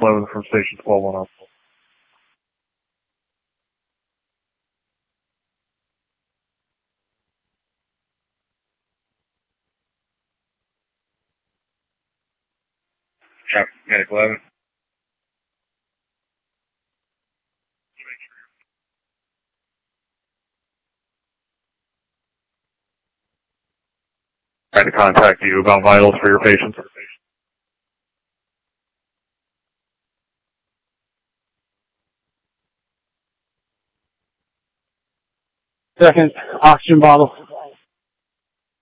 11 from station 1210. Traffic, Medic 11. Trying to contact you about vitals for your patients. Second oxygen bottle.